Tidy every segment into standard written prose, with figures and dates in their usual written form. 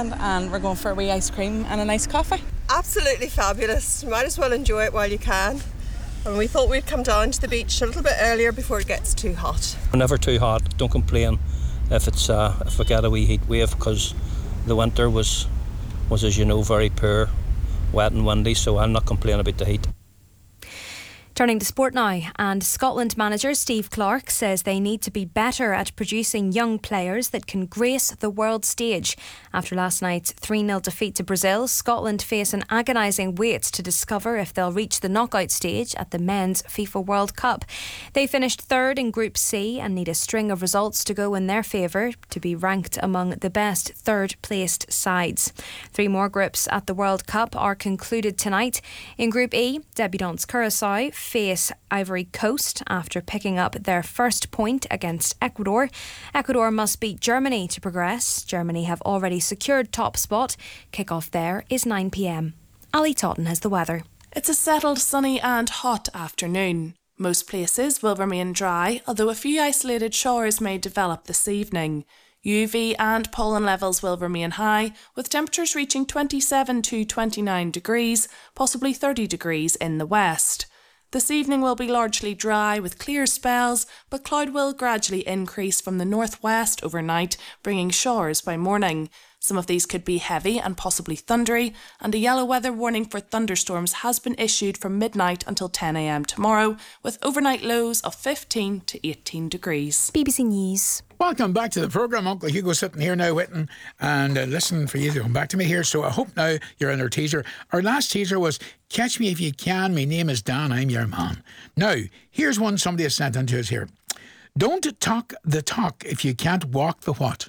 weekend, and we're going for a wee ice cream and a nice coffee. Absolutely fabulous. Might as well enjoy it while you can. And we thought we'd come down to the beach a little bit earlier before it gets too hot. Never too hot. Don't complain if we get a wee heat wave, because the winter was as you know very poor, wet and windy. So I'm not complaining about the heat. Turning to sport now, and Scotland manager Steve Clarke says they need to be better at producing young players that can grace the world stage. After last night's 3-0 defeat to Brazil, Scotland face an agonising wait to discover if they'll reach the knockout stage at the Men's FIFA World Cup. They finished third in Group C and need a string of results to go in their favour to be ranked among the best third-placed sides. 3 more groups at the World Cup are concluded tonight. In Group E, debutants Curaçao face Ivory Coast after picking up their first point against Ecuador. Ecuador must beat Germany to progress. Germany have already secured top spot. Kick-off there is 9 p.m. Ali Totten has the weather. It's a settled, sunny and hot afternoon. Most places will remain dry, although a few isolated showers may develop this evening. UV and pollen levels will remain high, with temperatures reaching 27 to 29 degrees, possibly 30 degrees in the west. This evening will be largely dry with clear spells, but cloud will gradually increase from the northwest overnight, bringing showers by morning. Some of these could be heavy and possibly thundery, and a yellow weather warning for thunderstorms has been issued from midnight until 10 a.m. tomorrow, with overnight lows of 15 to 18 degrees. BBC News. Welcome back to the programme. Uncle Hugo sitting here now waiting and listening for you to come back to me here. So I hope now you're in our teaser. Our last teaser was Catch Me If You Can. My name is Dan. I'm your man. Now, here's one somebody has sent into us here. Don't talk the talk if you can't walk the what.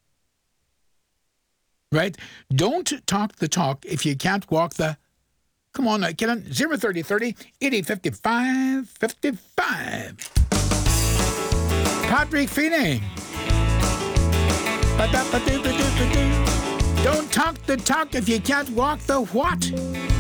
Right? Don't talk the talk if you can't walk the... Come on now, get on 030 30 80 55 55. Patrick Feeney. Don't talk the talk if you can't walk the what?